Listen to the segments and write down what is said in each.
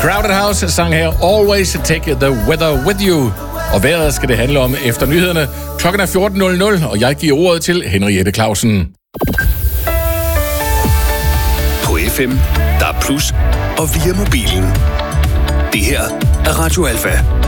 Crowded House sang her Always Take the Weather With You. Og vejret skal det handle om efter nyhederne. Klokken er 14.00, og jeg giver ordet til Henriette Clausen. På FM, der er plus og via mobilen. Det her er Radio Alfa.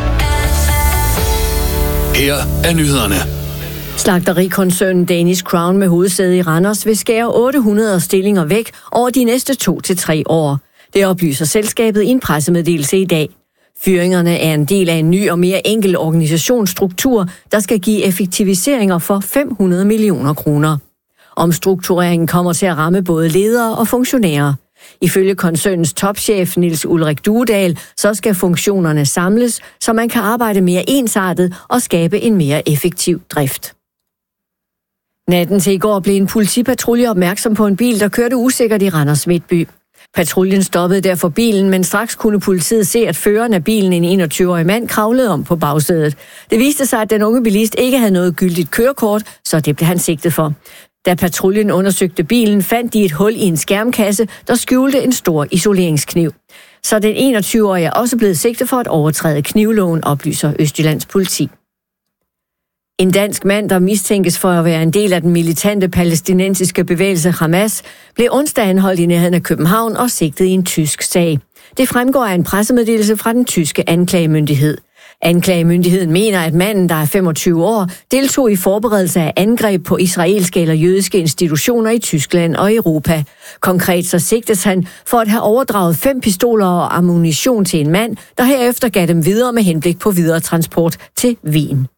Her er nyhederne. Slagterikoncernen Danish Crown med hovedsæde i Randers vil skære 800 stillinger væk over de næste 2 til 3 år. Det oplyser selskabet i en pressemeddelelse i dag. Fyringerne er en del af en ny og mere enkel organisationsstruktur, der skal give effektiviseringer for 500 millioner kroner. Omstruktureringen kommer til at ramme både ledere og funktionærer. Ifølge koncernens topchef Niels Ulrik Duedal, så skal funktionerne samles, så man kan arbejde mere ensartet og skabe en mere effektiv drift. Natten til i går blev en politipatrulje opmærksom på en bil, der kørte usikkert i Randers Midtby. Patruljen stoppede derfor bilen, men straks kunne politiet se, at føreren af bilen, en 21-årig mand, kravlede om på bagsædet. Det viste sig, at den unge bilist ikke havde noget gyldigt kørekort, så det blev han sigtet for. Da patruljen undersøgte bilen, fandt de et hul i en skærmkasse, der skjulte en stor isoleringskniv. Så den 21-årige er også blevet sigtet for at overtræde knivloven, oplyser Østjyllands politi. En dansk mand, der mistænkes for at være en del af den militante palæstinensiske bevægelse Hamas, blev onsdag anholdt i nærheden af København og sigtet i en tysk sag. Det fremgår af en pressemeddelelse fra den tyske anklagemyndighed. Anklagemyndigheden mener, at manden, der er 25 år, deltog i forberedelse af angreb på israelske eller jødiske institutioner i Tyskland og Europa. Konkret så sigtes han for at have overdraget 5 pistoler og ammunition til en mand, der herefter gav dem videre med henblik på videre transport til Wien.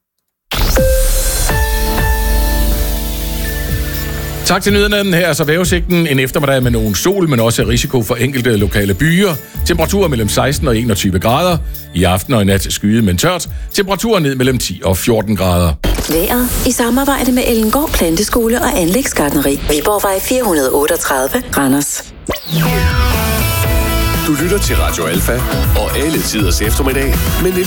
Tak til nyhederne. Her er så vejrudsigten. En eftermiddag med nogen sol, men også risiko for enkelte lokale byer. Temperaturer mellem 16 og 21 grader. I aften og i nat skyet, men tørt. Temperaturer ned mellem 10 og 14 grader. Vejret i samarbejde med Ellengård Planteskole og Anlægsgartneri. Viborgvej 438, Randers. Du lytter til Radio Alfa og alle tiders eftermiddag med